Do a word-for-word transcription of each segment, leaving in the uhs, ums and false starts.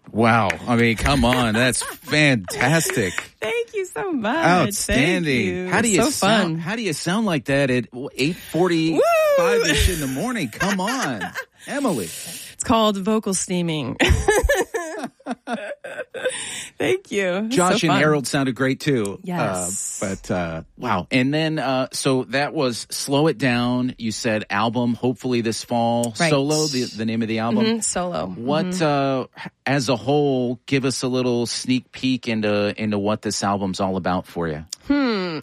Wow. I mean, come on. That's fantastic. Thank you so much. Outstanding. Thank you. How do you so sound, fun. how do you sound like that at eight forty-five-ish in the morning? Come on. Emily. It's called vocal steaming. Thank you. Josh so and fun. Harold sounded great too. Yes. Uh, but, uh, wow. And then, uh, so that was Slow It Down. You said album, hopefully this fall. Right. Solo, the, the name of the album. Mm-hmm. Solo. What, mm-hmm. uh, as a whole, give us a little sneak peek into, into what this album's all about for you. Hmm.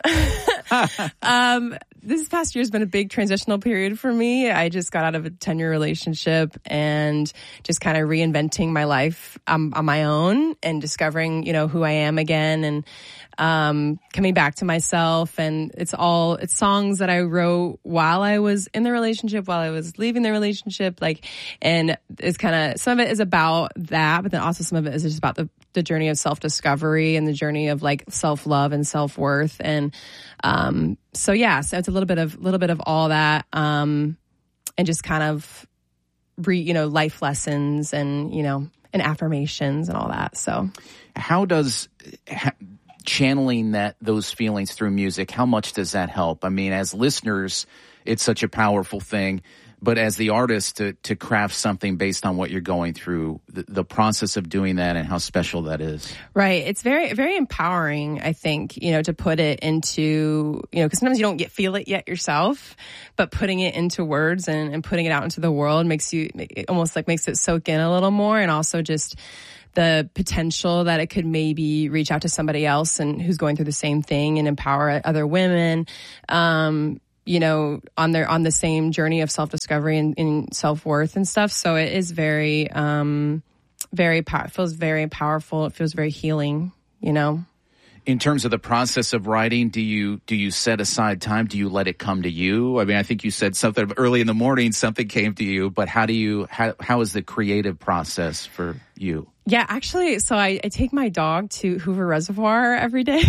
um, this past year has been a big transitional period for me. I just got out of a ten-year relationship and just kind of reinventing my life um, on my own and discovering, you know, who I am again and um, coming back to myself. And it's all, it's songs that I wrote while I was in the relationship, while I was leaving the relationship. Like, and it's kind of, some of it is about that, but then also some of it is just about the, the journey of self-discovery and the journey of like self-love and self-worth. And, um, so yeah, so it's a little bit of, little bit of all that, um, and just kind of re, you know, life lessons and, you know, and affirmations and all that. So how does ha- channeling that, those feelings through music, how much does that help? I mean, as listeners, it's such a powerful thing. But as the artist, to, to craft something based on what you're going through, the, the process of doing that and how special that is. Right. It's very, very empowering, I think, you know, to put it into, you know, because sometimes you don't get feel it yet yourself, but putting it into words and, and putting it out into the world makes you, it almost like makes it soak in a little more. And also just the potential that it could maybe reach out to somebody else and who's going through the same thing and empower other women. Um, you know, on their, on the same journey of self-discovery and, and self-worth and stuff. So it is very, um, very, pow- it feels very powerful. It feels very healing, you know. In terms of the process of writing, do you, do you set aside time? Do you let it come to you? I mean, I think you said something early in the morning, something came to you, but how do you, how, how is the creative process for you? Yeah, actually, so I, I take my dog to Hoover Reservoir every day.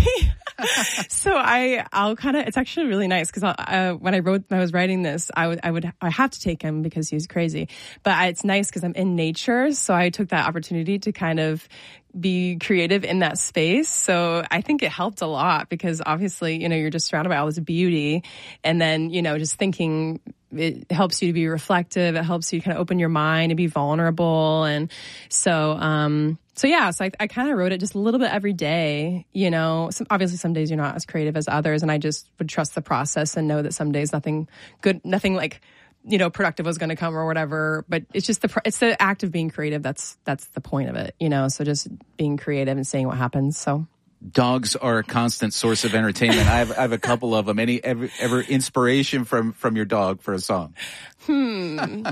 So I, I'll kind of, it's actually really nice because uh, when I wrote, when I was writing this, I would, I would, I have to take him because he's crazy. But I, it's nice because I'm in nature. So I took that opportunity to kind of be creative in that space. So I think it helped a lot because obviously, you know, you're just surrounded by all this beauty. And then, you know, just thinking, it helps you to be reflective. It helps you kind of open your mind and be vulnerable. And so, um, so yeah, so I, I kind of wrote it just a little bit every day, you know, some, obviously some days you're not as creative as others. And I just would trust the process and know that some days nothing good, nothing like, you know, productive was going to come or whatever. But it's just the, it's the act of being creative. That's, that's the point of it, you know, so just being creative and seeing what happens. So. Dogs are a constant source of entertainment. I have, I have a couple of them. Any ever, ever inspiration from, from your dog for a song? Hmm.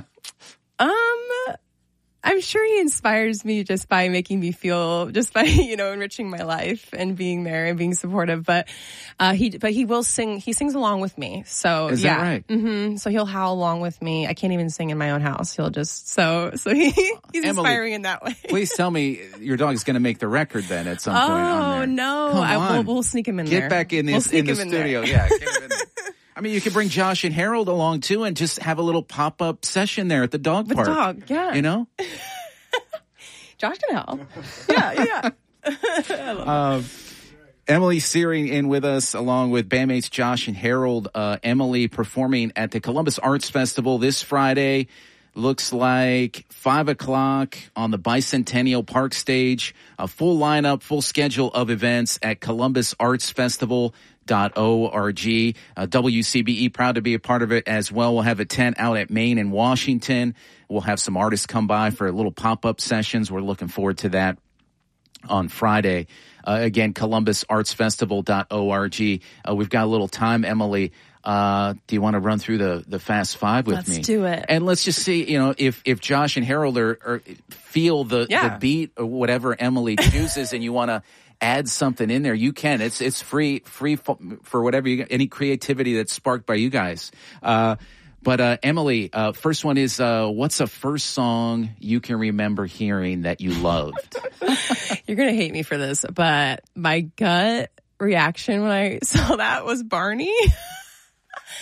um, I'm sure he inspires me just by making me feel, just by, you know, enriching my life and being there and being supportive. But, uh, he, but he will sing, he sings along with me. So, Is yeah. that right? Mm-hmm. So he'll howl along with me. I can't even sing in my own house. He'll just, so, so he, he's Emily, inspiring in that way. Please tell me your dog is going to make the record then at some oh, point on there. no. Come I, on. we'll, we'll sneak him in Get there. back in, this, we'll in the in studio. Yeah, get him in there. I mean, you could bring Josh and Harold along too and just have a little pop-up session there at the dog With park. dog, yeah. You know? Josh can help. Yeah, yeah. uh, Emily Searing in with us, along with bandmates Josh and Harold. Uh, Emily performing at the Columbus Arts Festival this Friday. Looks like five o'clock on the Bicentennial Park stage. A full lineup, full schedule of events at Columbus Arts Festival. Dot org. Uh, W C B E proud to be a part of it as well. We'll have a tent out at Maine and Washington. We'll have some artists come by for little pop-up sessions. We're looking forward to that on Friday. Uh, again, Columbus Arts Festival. Dot org. Uh, we've got a little time, Emily. Uh, do you want to run through the, the Fast Five with let's me? Let's do it. And let's just see, you know, if, if Josh and Harold are, are feel the, yeah. the beat or whatever Emily chooses and you want to add something in there, you can. It's it's free free for, for whatever you any creativity that's sparked by you guys. Uh, but uh, Emily, uh, first one is uh, what's a first song you can remember hearing that you loved? You're gonna hate me for this, but my gut reaction when I saw that was Barney.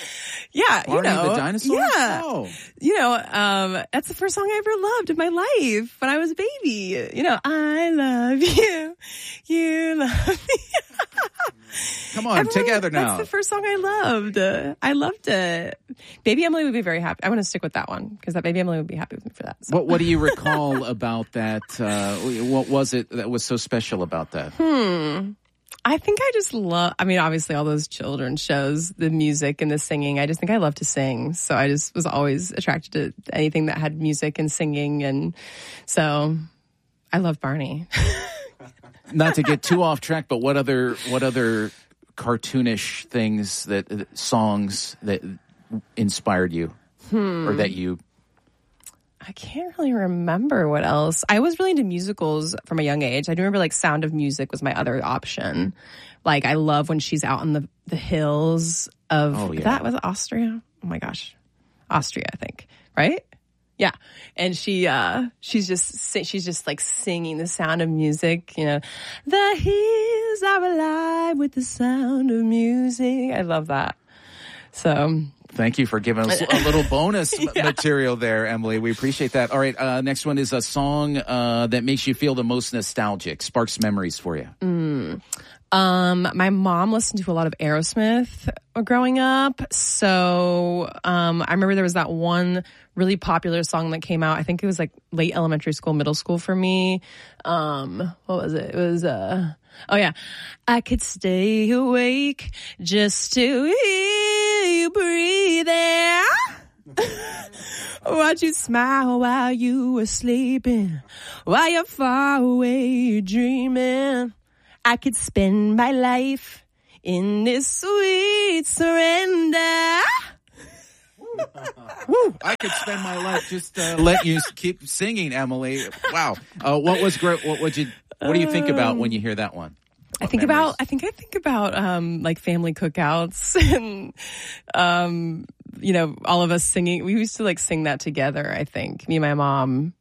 Yeah, you Barney know. the dinosaur? Yeah. Oh. You know, um, that's the first song I ever loved in my life when I was a baby. You know, I love you. You love me. Come on, Everyone, together now. That's the first song I loved. Uh, I loved it. Baby Emily would be very happy. I want to stick with that one because that Baby Emily would be happy with me for that. So. What What do you recall about that? Uh, what was it that was so special about that? Hmm. I think I just love, I mean, obviously all those children's shows, the music and the singing. I just think I love to sing. So I just was always attracted to anything that had music and singing. And so I love Barney. Not to get too off track, but what other what other cartoonish things that uh, songs that inspired you Hmm. or that you? I can't really remember what else. I was really into musicals from a young age. I do remember like Sound of Music was my other option. Like I love when she's out in the, the hills of, Oh, yeah. that was Austria. Oh my gosh. Austria, I think. Right? Yeah. And she, uh, she's just, si- she's just like singing the Sound of Music, you know, the hills are alive with the sound of music. I love that. So. Thank you for giving us a little bonus Yeah. material there, Emily. We appreciate that. All right, uh, next one is a song uh, that makes you feel the most nostalgic, sparks memories for you. Mm. Um, my mom listened to a lot of Aerosmith growing up. So, um, I remember there was that one really popular song that came out. I think it was like late elementary school, middle school for me. Um, what was it? It was, uh, oh yeah. I could stay awake just to hear you breathing. Watch you smile while you were sleeping, while you're far away dreaming. I could spend my life in this sweet surrender. Woo! I could spend my life just uh, let you keep singing, Emily. Wow. Uh, what was great? What would you? What do you think about when you hear that one? I think memories? about, I think I think about, um, like family cookouts and, um, you know, all of us singing. We used to like sing that together, I think. Me and my mom.